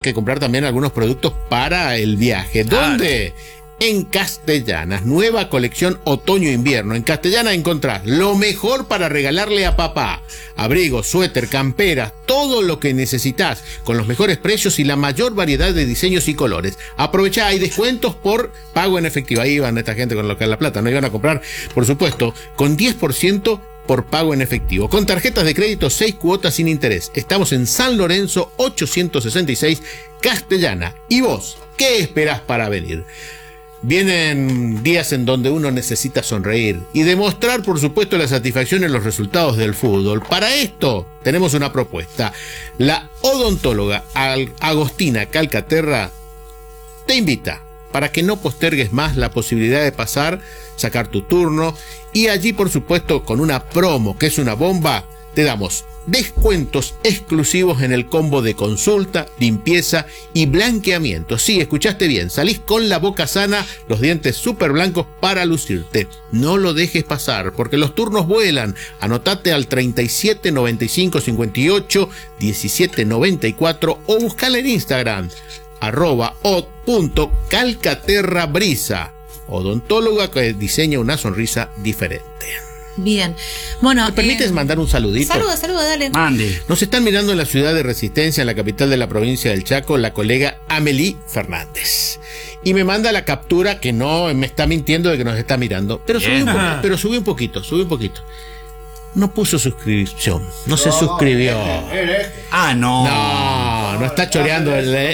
que comprar también algunos productos para el viaje. ¿Dónde? En Castellanas, nueva colección otoño-invierno. En Castellanas encontrás lo mejor para regalarle a papá. Abrigos, suéter, camperas, todo lo que necesitas, con los mejores precios y la mayor variedad de diseños y colores. Aprovechá, hay descuentos por pago en efectivo. Ahí van esta gente con lo que es la plata, no iban a comprar, por supuesto, con 10% por pago en efectivo. Con tarjetas de crédito, 6 cuotas sin interés. Estamos en San Lorenzo 866, Castellana. ¿Y vos, qué esperás para venir? Vienen días en donde uno necesita sonreír y demostrar, por supuesto, la satisfacción en los resultados del fútbol. Para esto tenemos una propuesta. La odontóloga Agostina Calcaterra te invita para que no postergues más la posibilidad de pasar, sacar tu turno, y allí, por supuesto, con una promo que es una bomba, te damos descuentos exclusivos en el combo de consulta, limpieza y blanqueamiento. Sí, escuchaste bien, salís con la boca sana, los dientes súper blancos para lucirte. No lo dejes pasar, porque los turnos vuelan. Anotate al 37 95 58 17 94 o buscale en Instagram, @od.calcaterrabrisa, odontóloga que diseña una sonrisa diferente. Bien, bueno... ¿Me permites mandar un saludito? Saluda, dale. Mande. Nos están mirando en la ciudad de Resistencia, en la capital de la provincia del Chaco, la colega Amelie Fernández. Y me manda la captura, que no me está mintiendo de que nos está mirando. Pero subí un poquito. No puso suscripción, no se suscribió. No está choreando.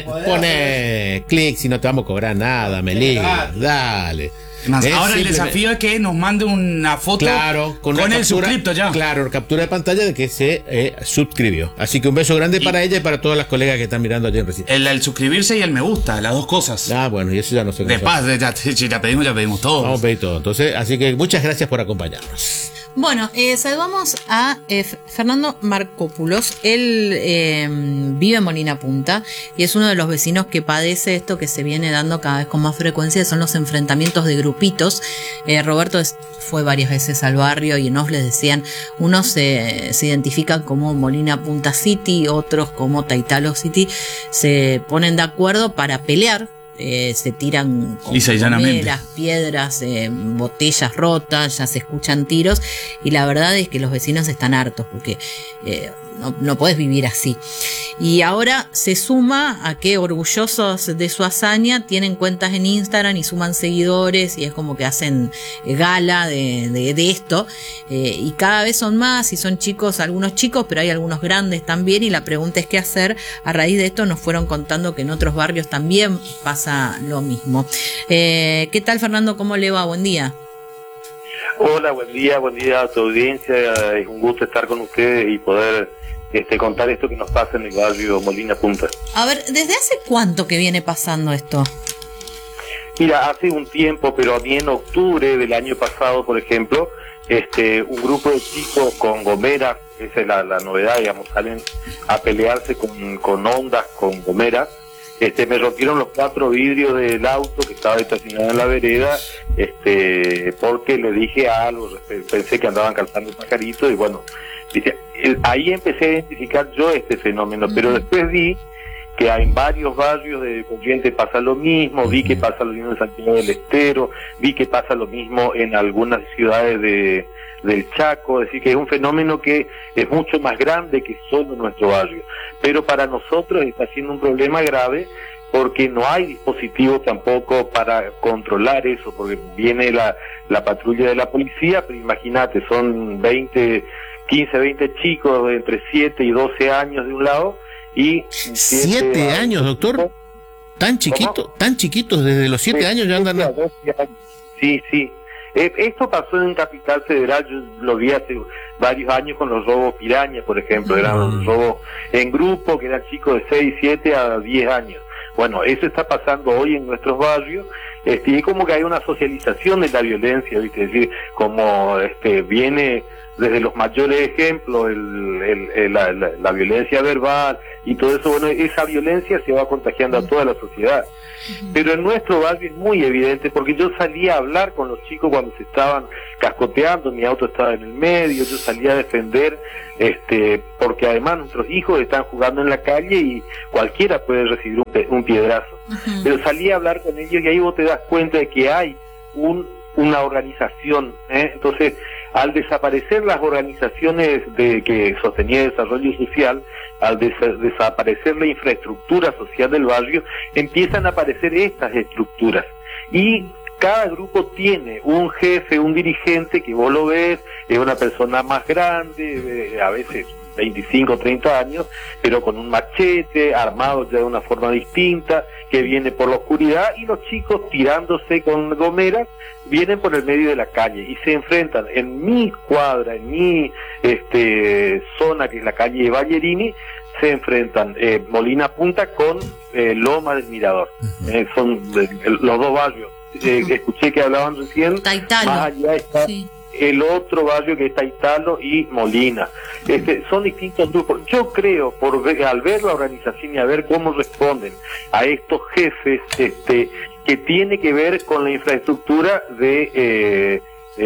Pone clic si no te vamos a cobrar nada, Amelie. Dale. Ahora el desafío es que nos mande una foto, claro, con el suscripto ya. Claro, captura de pantalla de que se suscribió. Así que un beso grande para ella y para todas las colegas que están mirando allí en Resistencia. El suscribirse y el me gusta, las dos cosas. Bueno, y eso ya no sé. De paz, ya pedimos todo. Vamos a pedir todo. Entonces, así que muchas gracias por acompañarnos. Bueno, saludamos a Fernando Marcópulos. Él vive en Molina Punta y es uno de los vecinos que padece esto que se viene dando cada vez con más frecuencia, son los enfrentamientos de grupitos. Roberto fue varias veces al barrio y en off les decían, unos se identifican como Molina Punta City, otros como Taitalo City, se ponen de acuerdo para pelear. Se tiran con piedras, botellas rotas, ya se escuchan tiros y la verdad es que los vecinos están hartos porque no podés vivir así. Y ahora se suma a que, orgullosos de su hazaña, tienen cuentas en Instagram y suman seguidores y es como que hacen gala de esto, y cada vez son más y son chicos, algunos chicos, pero hay algunos grandes también, y la pregunta es qué hacer. A raíz de esto nos fueron contando que en otros barrios también pasa lo mismo. ¿Qué tal, Fernando? ¿Cómo le va? Buen día. Hola, buen día a tu audiencia. Es un gusto estar con ustedes y poder contar esto que nos pasa en el barrio Molina Punta. A ver, ¿desde hace cuánto que viene pasando esto? Mira, hace un tiempo, pero a mí en octubre del año pasado, por ejemplo, un grupo de chicos con gomeras, esa es la novedad, digamos, salen a pelearse con ondas, con gomeras. Me rompieron los 4 vidrios del auto que estaba estacionado en la vereda, porque le dije algo, pensé que andaban calzando pajaritos y bueno, ahí empecé a identificar yo este fenómeno, pero después vi que en varios barrios de Corrientes pasa lo mismo, vi que pasa lo mismo en Santiago del Estero, vi que pasa lo mismo en algunas ciudades del Chaco, es decir, que es un fenómeno que es mucho más grande que solo nuestro barrio, pero para nosotros está siendo un problema grave porque no hay dispositivos tampoco para controlar eso, porque viene la patrulla de la policía, pero imagínate, son 15, 20 chicos de entre 7 y 12 años de un lado, y 7 años, doctor, tan chiquitos, desde los 7 años ya andan. Sí. Esto pasó en Capital Federal, yo lo vi hace varios años con los robos piraña, por ejemplo, eran robos en grupo, que eran chicos de 6, 7 a 10 años. Bueno, eso está pasando hoy en nuestros barrios, y como que hay una socialización de la violencia, ¿viste? Es decir, como viene desde los mayores ejemplos, la violencia verbal y todo eso, bueno, esa violencia se va contagiando a toda la sociedad. Pero en nuestro barrio es muy evidente, porque yo salía a hablar con los chicos cuando se estaban cascoteando, mi auto estaba en el medio, yo salía a defender, porque además nuestros hijos están jugando en la calle y cualquiera puede recibir un piedrazo. Pero salía a hablar con ellos y ahí vos te das cuenta de que hay una organización, Entonces, al desaparecer las organizaciones que sostenían el desarrollo social, al desaparecer la infraestructura social del barrio, empiezan a aparecer estas estructuras. Y cada grupo tiene un jefe, un dirigente que vos lo ves, es una persona más grande, a veces 25, 30 años, pero con un machete, armado ya de una forma distinta, que viene por la oscuridad, y los chicos tirándose con gomeras, vienen por el medio de la calle y se enfrentan en mi cuadra, en mi zona, que es la calle Ballerini, se enfrentan Molina Punta con Loma del Mirador. Son los dos barrios. Escuché que hablaban recién. Taitalo. Más allá está el otro barrio, que es Taitalo y Molina. Son distintos grupos. Yo creo, al ver la organización y a ver cómo responden a estos jefes, que tiene que ver con la infraestructura del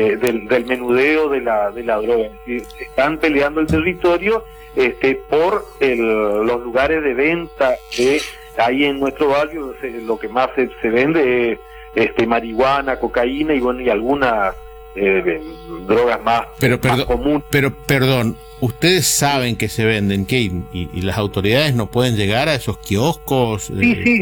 menudeo de la droga. Es decir, están peleando el territorio por los lugares de venta ahí en nuestro barrio. Lo que más se vende es marihuana, cocaína y algunas drogas más comunes. Pero perdón, ustedes saben que se venden, ¿qué? ¿Y las autoridades no pueden llegar a esos kioscos? Sí,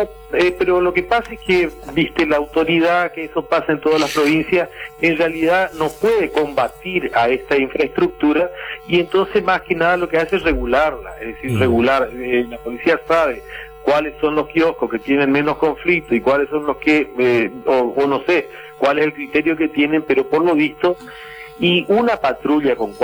pero lo que pasa es que, viste, la autoridad, que eso pasa en todas las provincias, en realidad no puede combatir a esta infraestructura, y entonces más que nada lo que hace es regularla, es decir, la policía sabe cuáles son los kioscos que tienen menos conflicto y cuáles son los que, o no sé, cuál es el criterio que tienen, pero por lo visto, y una patrulla con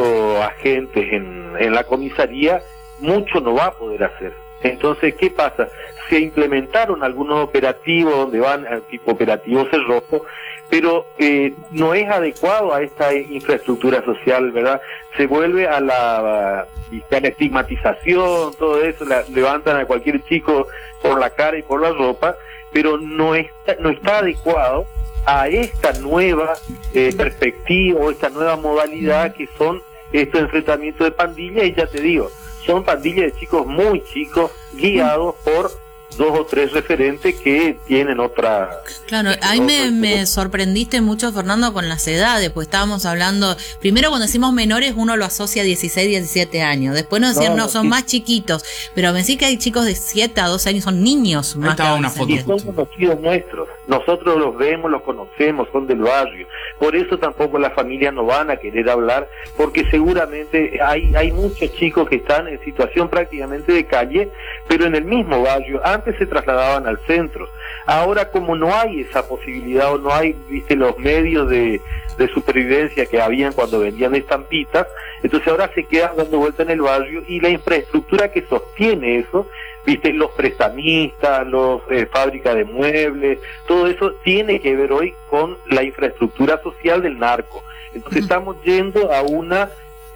4 agentes en la comisaría, mucho no va a poder hacer. Entonces, ¿qué pasa? Se implementaron algunos operativos donde van tipo operativo cerrojo, pero no es adecuado a esta infraestructura social, ¿verdad? Se vuelve a la estigmatización, todo eso, levantan a cualquier chico por la cara y por la ropa, pero no está adecuado a esta nueva perspectiva o esta nueva modalidad que son estos enfrentamientos de pandillas. Y ya te digo, son pandillas de chicos muy chicos, guiados por 2 o 3 referentes que tienen otra... Claro, ahí me sorprendiste mucho, Fernando, con las edades, pues estábamos hablando, primero cuando decimos menores uno lo asocia a 16, 17 años, después nos decían no, son más chiquitos, pero me decís que hay chicos de 7 a 12 años, son niños más. Estaba una foto. Y son conocidos nuestros, nosotros los vemos, los conocemos, son del barrio, por eso tampoco las familias no van a querer hablar, porque seguramente hay muchos chicos que están en situación prácticamente de calle, pero en el mismo barrio. Antes se trasladaban al centro, ahora como no hay esa posibilidad o no hay, viste, los medios de supervivencia que habían cuando vendían estampitas, entonces ahora se quedan dando vuelta en el barrio, y la infraestructura que sostiene eso, viste, los prestamistas, fábricas de muebles, todo eso tiene que ver hoy con la infraestructura social del narco. Entonces estamos yendo a una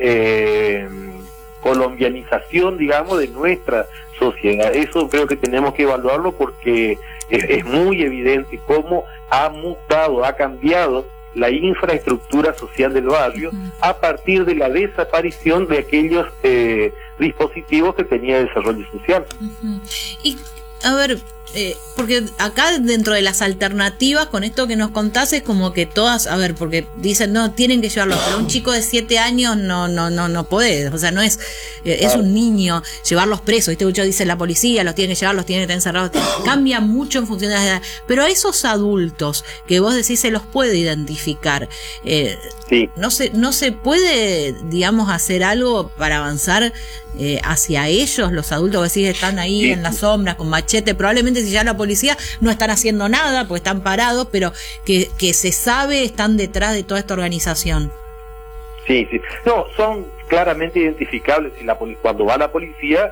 colombianización, digamos, de nuestra sociedad. Eso creo que tenemos que evaluarlo, porque es muy evidente cómo ha mutado, ha cambiado la infraestructura social del barrio a partir de la desaparición de aquellos dispositivos que tenía desarrollo social. Y a ver, porque acá dentro de las alternativas con esto que nos contás es como que todas, a ver, porque dicen no, tienen que llevarlo, pero un chico de 7 años no puede, o sea, no es un niño, llevarlos presos, ¿viste? Mucho dice la policía, los tienen que llevar, los tienen que tener encerrados, cambia mucho en función de la edad, pero a esos adultos que vos decís se los puede identificar, sí. no se puede, digamos, hacer algo para avanzar hacia ellos, los adultos que sí están ahí sí, en las sombras con machete, probablemente si ya la policía no están haciendo nada porque están parados, pero que se sabe están detrás de toda esta organización. Sí, no, son claramente identificables. Cuando va la policía,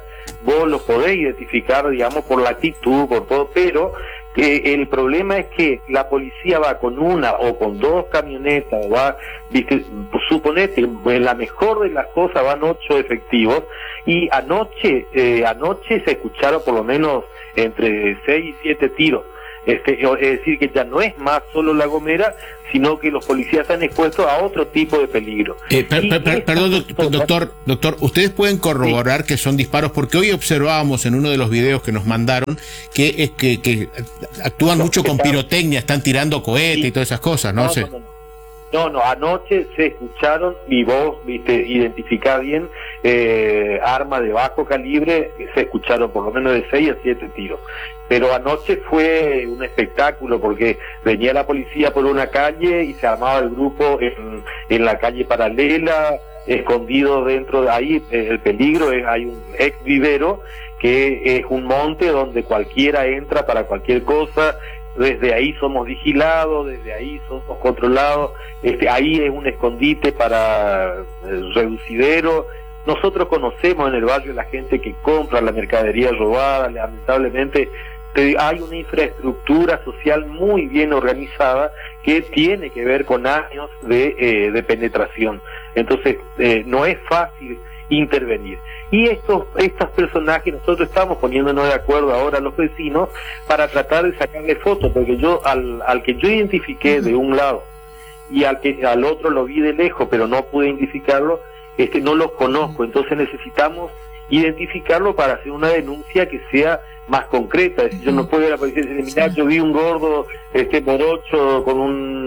vos los podés identificar, digamos, por la actitud, por todo, pero el problema es que la policía va con una o con dos camionetas, va, suponete, en la mejor de las cosas van 8 efectivos, y anoche se escucharon por lo menos entre 6 y 7 tiros. Es decir, que ya no es más solo La Gomera, sino que los policías están expuestos a otro tipo de peligro. Perdón, doctor, ¿ustedes pueden corroborar que son disparos? Porque hoy observábamos en uno de los videos que nos mandaron que actúan mucho con pirotecnia, están tirando cohetes y todas esas cosas, ¿no? No, anoche se escucharon, y vos identificar bien, armas de bajo calibre, se escucharon por lo menos de 6 a 7 tiros. Pero anoche fue un espectáculo, porque venía la policía por una calle y se armaba el grupo en la calle paralela, escondido dentro de ahí. El peligro es, hay un ex vivero que es un monte donde cualquiera entra para cualquier cosa. Desde ahí somos vigilados, desde ahí somos controlados, ahí es un escondite para reducidero. Nosotros conocemos en el barrio la gente que compra la mercadería robada. Lamentablemente hay una infraestructura social muy bien organizada que tiene que ver con años de penetración. Entonces no es fácil intervenir. Y estos personajes, nosotros estamos poniéndonos de acuerdo ahora los vecinos para tratar de sacarle fotos, porque yo al que yo identifiqué de un lado y al otro lo vi de lejos, pero no pude identificarlo, no los conozco. Entonces necesitamos identificarlo para hacer una denuncia que sea más concreta. Es decir, yo no puedo ir a la policía y decir, mirá, yo vi un gordo morocho con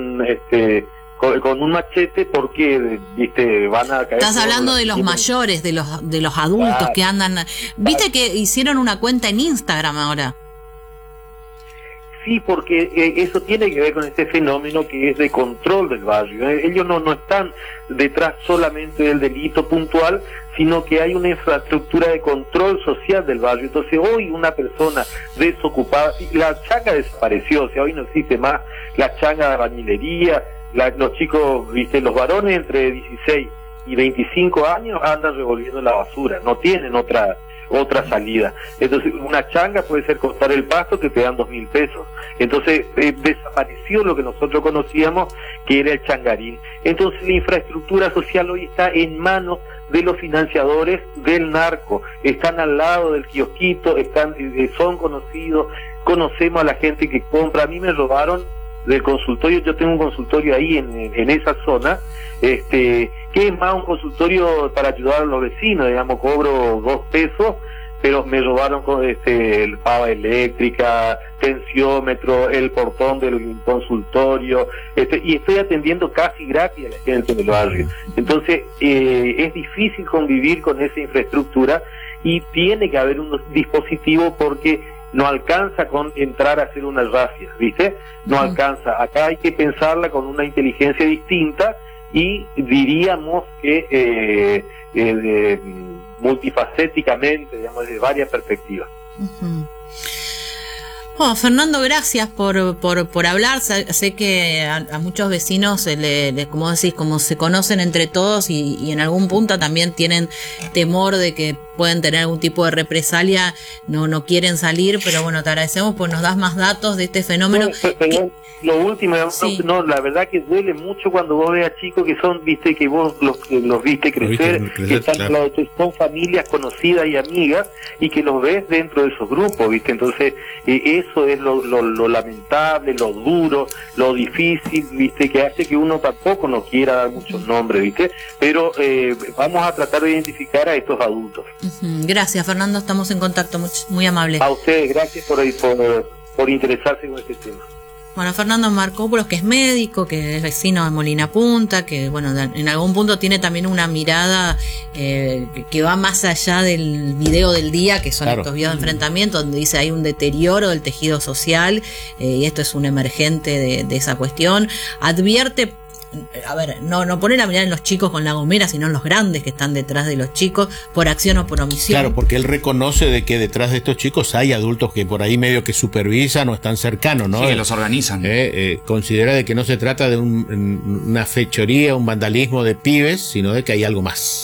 un machete, porque van a caer. Estás hablando de los mayores, de los adultos que andan. ¿Viste que hicieron una cuenta en Instagram ahora? Sí, porque eso tiene que ver con este fenómeno que es de control del barrio. Ellos no están detrás solamente del delito puntual, sino que hay una infraestructura de control social del barrio. Entonces hoy una persona desocupada, la changa desapareció, o sea, hoy no existe más la changa de bañilería. Los chicos, los varones entre 16 y 25 años andan revolviendo la basura, no tienen otra salida. Entonces una changa puede ser cortar el pasto, que te dan 2.000 pesos. Entonces desapareció lo que nosotros conocíamos que era el changarín. Entonces la infraestructura social hoy está en manos de los financiadores del narco, están al lado del kiosquito, son conocidos, conocemos a la gente que compra. A mí me robaron del consultorio, yo tengo un consultorio ahí en esa zona, que es más un consultorio para ayudar a los vecinos, digamos, cobro 2 pesos, pero me robaron el pava eléctrica, tensiómetro, el portón del consultorio, y estoy atendiendo casi gratis a la gente del barrio. Entonces es difícil convivir con esa infraestructura, y tiene que haber un dispositivo, porque no alcanza con entrar a hacer una razzia, ¿viste? No alcanza. Acá hay que pensarla con una inteligencia distinta, y diríamos que multifacéticamente, digamos, desde varias perspectivas. Bueno, Fernando, gracias por hablar. Sé que a muchos vecinos, como decís, como se conocen entre todos y en algún punto también tienen temor de que pueden tener algún tipo de represalia, no quieren salir, pero bueno, te agradecemos porque nos das más datos de este fenómeno. Lo último, sí. La verdad que duele mucho cuando vos ves a chicos que son, viste, que vos los viste crecer, que están al lado, son familias conocidas y amigas, y que los ves dentro de esos grupos, viste. Entonces eso es lo lamentable, lo duro, lo difícil, viste, que hace que uno tampoco no quiera dar muchos nombres, viste, pero vamos a tratar de identificar a estos adultos. Gracias, Fernando, estamos en contacto, muy amable. A ustedes, gracias por interesarse en este tema. Bueno, Fernando Marcopoulos, que es médico, que es vecino de Molina Punta, que bueno, en algún punto tiene también una mirada que va más allá del video del día, que son estos videos de enfrentamiento, donde dice hay un deterioro del tejido social, y esto es un emergente de esa cuestión. Advierte, a ver, no poner a mirar en los chicos con La Gomera, sino en los grandes que están detrás de los chicos, por acción o por omisión. Claro, porque él reconoce de que detrás de estos chicos hay adultos que por ahí medio que supervisan o están cercanos, ¿no? Sí, que los organizan. Considera de que no se trata de una fechoría, un vandalismo de pibes, sino de que hay algo más.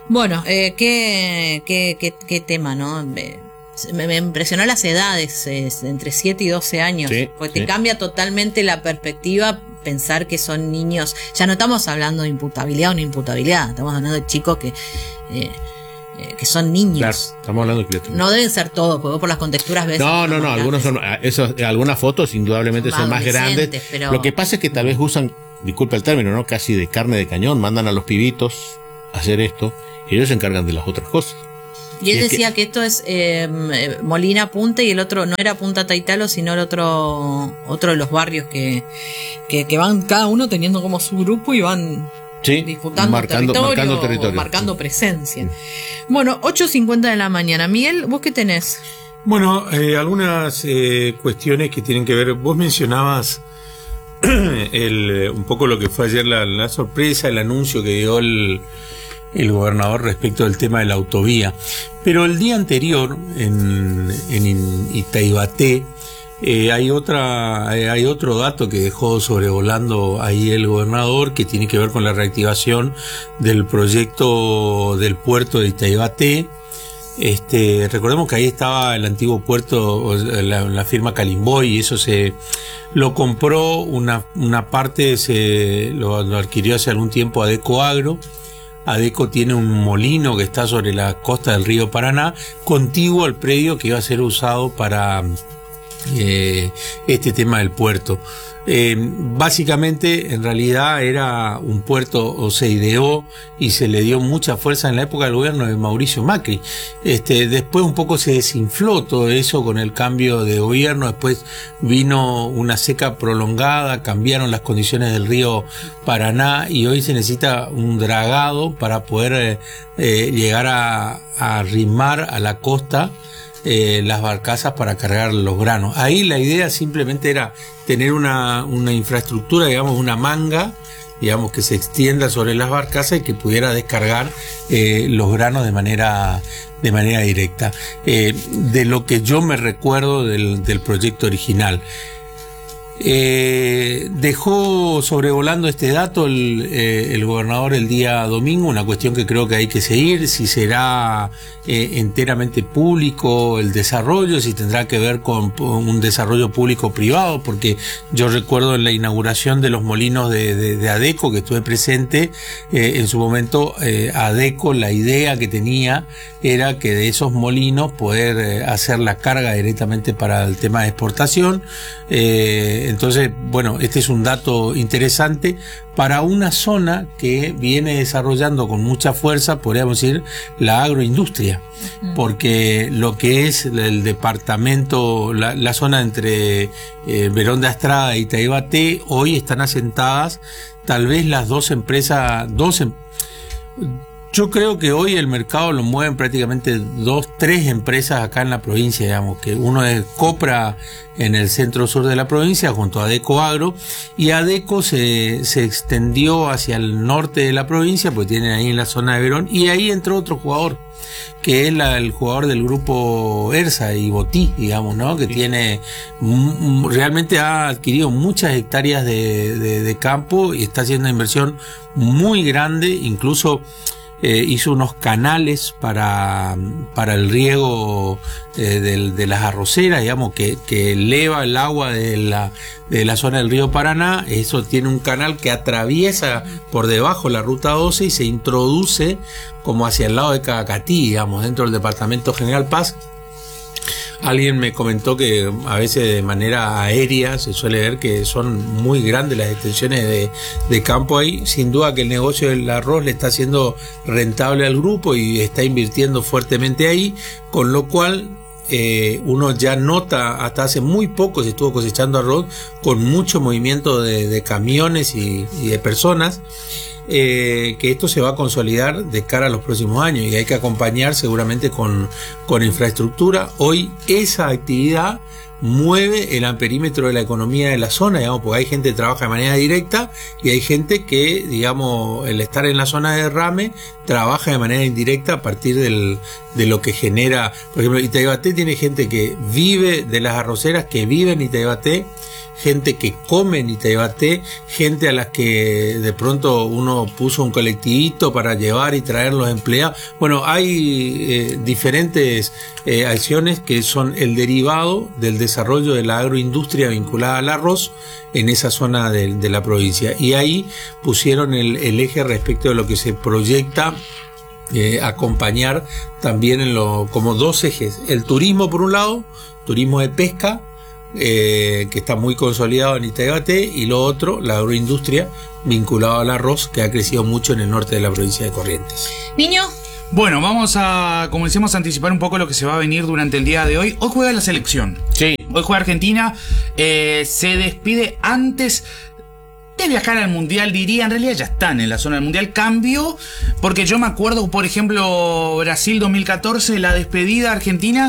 Bueno, qué tema, ¿no? Me impresionó las edades, entre 7 y 12 años, sí, porque te cambia totalmente la perspectiva pensar que son niños. Ya no estamos hablando de imputabilidad o no imputabilidad, estamos hablando de chicos que son niños. Claro, estamos hablando de criaturas. No deben ser todos, porque vos por las contexturas ves. No, algunos son, algunas fotos indudablemente son más grandes. Pero... Lo que pasa es que tal vez usan, disculpa el término, ¿no? Casi de carne de cañón, mandan a los pibitos a hacer esto y ellos se encargan de las otras cosas. Y él decía que esto es Molina Punta y el otro no era Punta Taitalo, sino el otro de los barrios que van cada uno teniendo como su grupo y van disputando marcando territorio, marcando presencia. Bueno, 8:50 de la mañana. Miguel, ¿vos qué tenés? Bueno, algunas cuestiones que tienen que ver. Vos mencionabas un poco lo que fue ayer la sorpresa, el anuncio que dio el gobernador respecto del tema de la autovía. Pero el día anterior, en Itaibaté, hay otro dato que dejó sobrevolando ahí el gobernador, que tiene que ver con la reactivación del proyecto del puerto de Itaibaté. Recordemos que ahí estaba el antiguo puerto, la firma Calimboy, y eso lo compró una parte, lo adquirió hace algún tiempo Adeco Agro. Adeco tiene un molino que está sobre la costa del río Paraná, contiguo al predio que iba a ser usado para este tema del puerto. Básicamente, en realidad era un puerto, o se ideó y se le dio mucha fuerza en la época del gobierno de Mauricio Macri. Después un poco se desinfló todo eso con el cambio de gobierno, después vino una seca prolongada, cambiaron las condiciones del río Paraná y hoy se necesita un dragado para poder llegar a arrimar a la costa las barcazas para cargar los granos. Ahí la idea simplemente era tener una infraestructura, digamos, una manga, digamos, que se extienda sobre las barcazas y que pudiera descargar los granos de manera directa. De lo que yo me recuerdo del proyecto original. Dejó sobrevolando este dato el gobernador el día domingo, una cuestión que creo que hay que seguir, si será enteramente público el desarrollo, si tendrá que ver con un desarrollo público-privado, porque yo recuerdo en la inauguración de los molinos de Adeco, que estuve presente, en su momento Adeco, la idea que tenía era que de esos molinos poder hacer la carga directamente para el tema de exportación. Entonces, bueno, este es un dato interesante para una zona que viene desarrollando con mucha fuerza, podríamos decir, la agroindustria, porque lo que es el departamento, la zona entre Verón de Astrada y Itaibaté, hoy están asentadas tal vez las dos empresas, yo creo que hoy el mercado lo mueven prácticamente 3 empresas acá en la provincia, digamos, que uno es Copra en el centro sur de la provincia junto a Adeco Agro, y Adeco se extendió hacia el norte de la provincia, porque tienen ahí en la zona de Verón, y ahí entró otro jugador, que es el jugador del grupo ERSA y Botí, digamos, ¿no? Que tiene realmente ha adquirido muchas hectáreas de campo y está haciendo una inversión muy grande, incluso hizo unos canales para el riego de las arroceras, digamos, que eleva el agua de la zona del río Paraná. Eso tiene un canal que atraviesa por debajo la ruta 12 y se introduce como hacia el lado de Cacatí, digamos, dentro del departamento General Paz. Alguien me comentó que a veces de manera aérea se suele ver que son muy grandes las extensiones de campo ahí. Sin duda que el negocio del arroz le está haciendo rentable al grupo y está invirtiendo fuertemente ahí, con lo cual uno ya nota, hasta hace muy poco se estuvo cosechando arroz con mucho movimiento de camiones y de personas. Que esto se va a consolidar de cara a los próximos años y hay que acompañar seguramente con infraestructura. Hoy esa actividad mueve el amperímetro de la economía de la zona, digamos, porque hay gente que trabaja de manera directa y hay gente que, digamos, el estar en la zona de derrame trabaja de manera indirecta a partir de lo que genera. Por ejemplo, Itaibaté tiene gente que vive de las arroceras, que vive en Itaibaté, gente que come en Itaibaté, gente a las que de pronto uno gobierno puso un colectivito para llevar y traer los empleados. Bueno, hay diferentes acciones que son el derivado del desarrollo de la agroindustria vinculada al arroz en esa zona de la provincia. Y ahí pusieron el eje respecto de lo que se proyecta acompañar también como dos ejes. El turismo por un lado, turismo de pesca, que está muy consolidado en Itaibate, y lo otro, la agroindustria vinculada al arroz, que ha crecido mucho en el norte de la provincia de Corrientes. Niño. Bueno, vamos a, como decíamos, anticipar un poco lo que se va a venir durante el día de hoy. Hoy juega la selección. Sí. Hoy juega Argentina. Se despide antes de viajar al Mundial, diría. En realidad ya están en la zona del Mundial. Cambio, porque yo me acuerdo, por ejemplo, Brasil 2014, la despedida argentina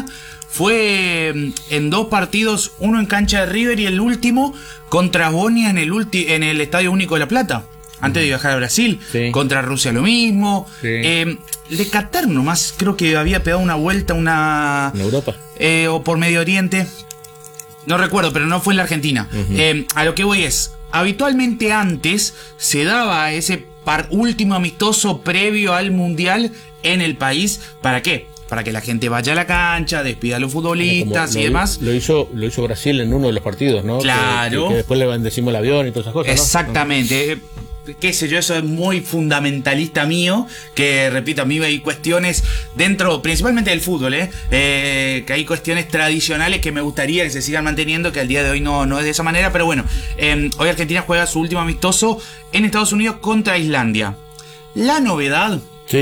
fue en 2 partidos, uno en cancha de River y el último contra Bosnia en el Estadio Único de La Plata, antes de viajar a Brasil. Sí. Contra Rusia lo mismo. Sí. De Qatar nomás creo que había pegado una vuelta en Europa. O por Medio Oriente. No recuerdo, pero no fue en la Argentina. A lo que voy es, habitualmente antes se daba ese último amistoso previo al Mundial en el país. ¿Para qué? Para que la gente vaya a la cancha, despida a los futbolistas y demás. Lo hizo Brasil en uno de los partidos, ¿no? Claro. Que después le bendecimos el avión y todas esas cosas, ¿no? Exactamente. Qué sé yo, eso es muy fundamentalista mío, que repito, a mí hay cuestiones dentro, principalmente del fútbol, que hay cuestiones tradicionales que me gustaría que se sigan manteniendo, que al día de hoy no es de esa manera, pero bueno, hoy Argentina juega su último amistoso en Estados Unidos contra Islandia. La novedad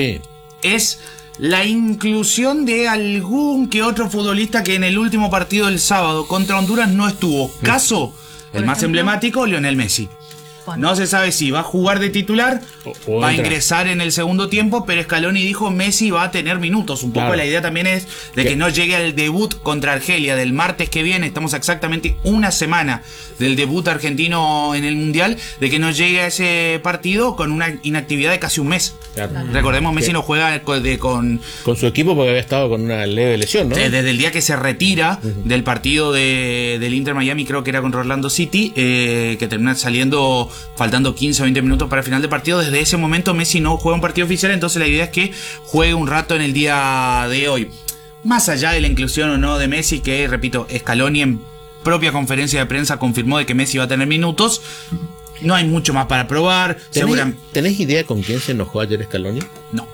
es la inclusión de algún que otro futbolista que en el último partido del sábado contra Honduras no estuvo. Caso, el más emblemático, Lionel Messi. No se sabe si va a jugar de titular o va a ingresar en el segundo tiempo, pero Scaloni dijo Messi va a tener minutos. Un poco la idea también es de que no llegue al debut contra Argelia del martes que viene. Estamos exactamente una semana del debut argentino en el Mundial, de que no llegue a ese partido con una inactividad de casi un mes. Recordemos, Messi no juega con su equipo porque había estado con una leve lesión, ¿no? Desde el día que se retira del partido del Inter Miami, creo que era contra Orlando City, que termina saliendo faltando 15 o 20 minutos para el final del partido. Desde ese momento Messi no juega un partido oficial, entonces la idea es que juegue un rato en el día de hoy. Más allá de la inclusión o no de Messi, que repito, Scaloni en propia conferencia de prensa confirmó de que Messi va a tener minutos, no hay mucho más para probar. ¿Tenés idea con quién se enojó ayer Scaloni? No.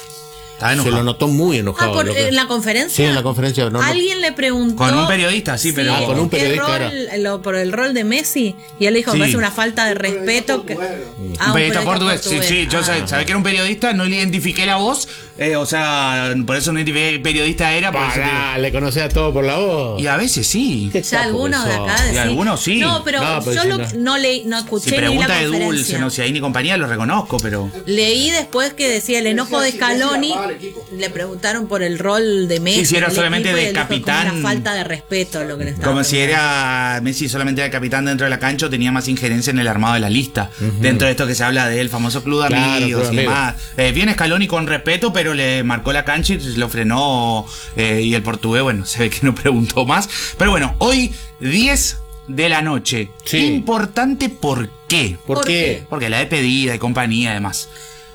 Se lo notó muy enojado. ¿En la conferencia? Sí, en la conferencia. Alguien le preguntó. Con un periodista, sí, pero. Con un periodista. Por el rol de Messi. Y él dijo que es una falta de respeto. Un periodista portugués. Sí, yo sabía que era un periodista, no le identifiqué la voz. O sea, por eso no identifiqué qué periodista era. Le conocía todo por la voz. Y a veces sí. Ya algunos de acá. Y algunos sí. No, pero yo no escuché ni la pregunta de conferencia. Dulce, no sé, ahí ni compañía lo reconozco, pero. Leí después que decía el enojo de Scaloni. Le preguntaron por el rol de Messi. Sí, si era solamente de capitán. Como una falta de respeto lo que le estaba como si era Messi solamente era capitán dentro de la cancha, o tenía más injerencia en el armado de la lista. Dentro de esto que se habla del famoso club de amigos y demás. Viene Scaloni con respeto, pero le marcó la cancha y lo frenó. Y el portugués, bueno, se ve que no preguntó más. Pero bueno, hoy 10 de la noche. Importante, ¿por qué? ¿Por qué? Porque la despedida y compañía, además.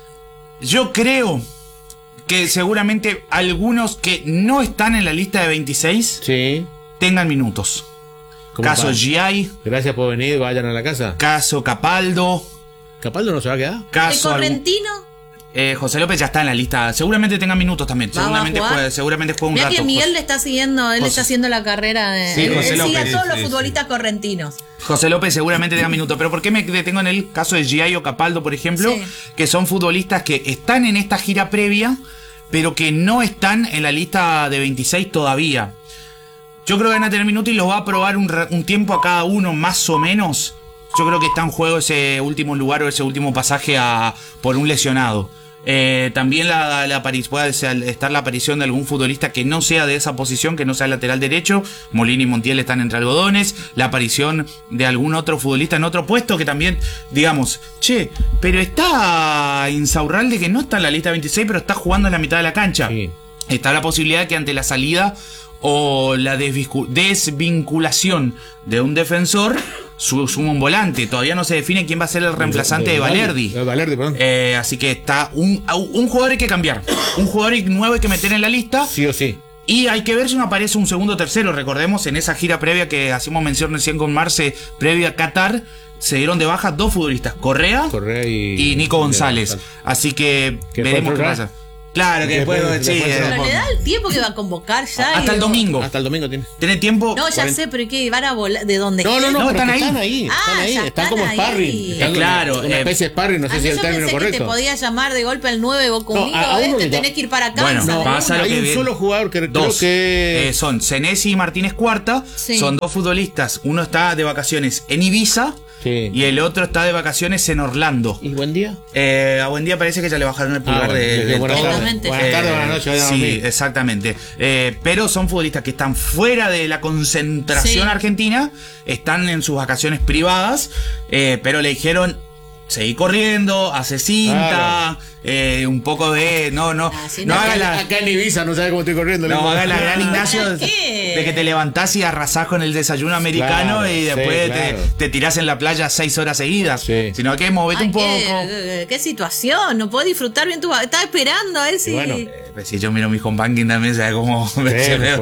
Yo creo que seguramente algunos que no están en la lista de 26 tengan minutos. Caso Giai. Gracias por venir, vayan a la casa. Caso Capaldo. ¿Capaldo no se va a quedar? Caso Correntino. José López ya está en la lista. Seguramente tenga minutos también. Seguramente juega un rato. Que Miguel le está siguiendo, él está haciendo la carrera de. Sí, José López, sigue a todos los futbolistas correntinos. José López seguramente tenga minutos. Pero ¿por qué me detengo en el caso de Giai o Capaldo, por ejemplo? Que son futbolistas que están en esta gira previa, pero que no están en la lista de 26 todavía. Yo creo que van a tener minutos y los va a probar un tiempo a cada uno, más o menos. Yo creo que está en juego ese último lugar o ese último pasaje por un lesionado. También puede estar la aparición de algún futbolista que no sea de esa posición, que no sea lateral derecho. Molina y Montiel están entre algodones. La aparición de algún otro futbolista en otro puesto que también, digamos, pero está Insaurralde, que no está en la lista 26, pero está jugando en la mitad de la cancha. Está la posibilidad que ante la salida o la desvinculación de un defensor, suma un volante. Todavía no se define quién va a ser el reemplazante de Valerdi. Valerdi, perdón. Así que está un jugador hay que cambiar. Un jugador nuevo hay que meter en la lista. Sí o sí. Y hay que ver si no aparece un segundo o tercero. Recordemos, en esa gira previa que hacíamos mención recién con Marce, previa a Qatar, se dieron de baja 2 futbolistas, Correa y Nico González. Así que veremos qué pasa. Claro, que después sí. Pero le da el tiempo que va a convocar ya. Hasta el domingo. Hasta el domingo tiene. ¿Tiene tiempo? No, ya sé, pero ¿qué? ¿Van a volar? ¿De dónde? No, están ahí. Están ahí. Ya Están como ahí. sparring. Están Claro, una especie de sparring, no sé si es el término que correcto. te podía llamar de golpe al 9 vos conmigo, a uno le tenés que ir para acá. Bueno, ¿sabes? pasa lo hay que un viene. solo jugador que creo Dos. que Son Senesi y Martínez Cuarta. Sí. Son 2 futbolistas. Uno está de vacaciones en Ibiza. Sí. Y el otro está de vacaciones en Orlando. ¿Y buen día? A buen día parece que ya le bajaron el pulgar bueno, de buenas todo. tardes. Buenas tardes, buenas noches, vayan a Sí, dormir. exactamente. Pero son futbolistas que están fuera de la concentración Sí. argentina, están en sus vacaciones privadas, pero le dijeron seguí corriendo, hace cinta, un poco de no sí, no no, haga la Acá en Ibiza no sabe cómo estoy corriendo. no haga la gran Ignacio ¿Para qué? de que te levantás y arrasás con el desayuno americano Claro, y después sí, claro. te tirás en la playa 6 horas seguidas, Sí. sino que movete un poco. ¿Qué situación? No puedo disfrutar bien tu... Estaba esperando a ver si... bueno. Pues si yo miro mi home banking también, ¿sabes cómo? por supuesto.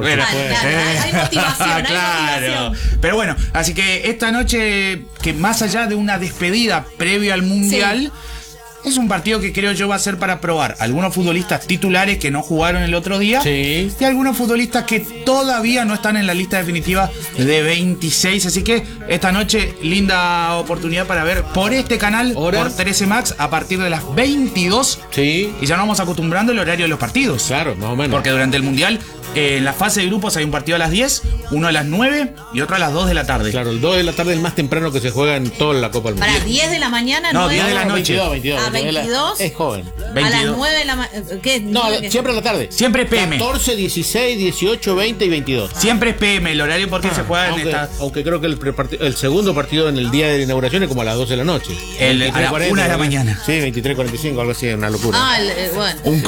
Hay motivación, hay Claro. motivación. Pero bueno, así que esta noche, que más allá de una despedida previa al Mundial, es un partido que creo yo va a ser para probar algunos futbolistas titulares que no jugaron el otro día Sí. y algunos futbolistas que todavía no están en la lista definitiva de 26. Así que esta noche, linda oportunidad para ver por este canal, ¿Horas? por 13 Max, a partir de las 22. Sí, Y ya nos vamos acostumbrando al horario de los partidos. claro, más o menos. Porque durante el Mundial, en la fase de grupos hay un partido a las 10, uno a las 9 y otro a las 2 de la tarde. Claro, el 2 de la tarde es el más temprano que se juega en toda la Copa del Mundo. Para 10 de la mañana, No, 9 10 de la noche. 22. Ah, 22. Es joven. A las 22. 9 de la mañana. ¿Qué? No, ¿Qué? siempre a la tarde. Siempre es PM. 14, 16, 18, 20 y 22. Siempre es PM el horario porque se juega en Aunque creo que el segundo partido en el día de la inauguración es como a las 12 de la noche. A la 1 de la mañana. Sí, 23:45, algo así, una locura. Ah, bueno. Un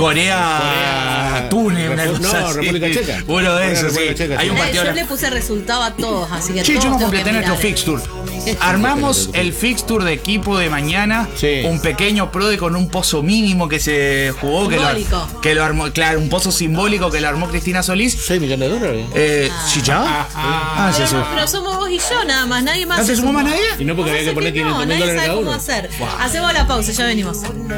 Corea Túnez, una cosa así. República Checa. Uno de esos, República sí. Checa, Hay sí. un partido. Yo le puse resultado a todos, así que Sí, todos yo no tengo que completé nuestro mirar. fixture. Armamos el fixture de equipo de mañana. Sí. Un pequeño prode con un pozo mínimo que se jugó. Simbólico. Que lo armó, claro, un pozo simbólico que lo armó Cristina Solís. 6 millones de dólares. ¿Sí ya? Sí, sí. Pero somos vos y yo nada más, nadie más. ¿No se sumó más nadie? Y no porque había que poner 500 mil Nadie dólares sabe cada cómo uno. hacer. Hacemos la pausa, ya venimos.